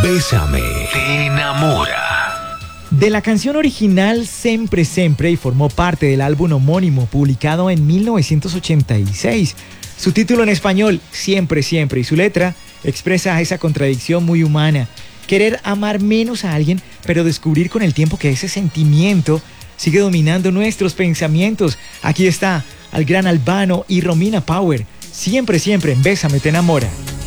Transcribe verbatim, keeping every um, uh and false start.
Bésame, te enamora. De la canción original Sempre Sempre, y formó parte del álbum homónimo publicado en mil novecientos ochenta y seis. Su título en español, Siempre Siempre, y su letra expresa esa contradicción muy humana. Querer amar menos a alguien, pero descubrir con el tiempo que ese sentimiento sigue dominando nuestros pensamientos. Aquí está al gran Albano y Romina Power. Siempre Siempre en Bésame te enamora.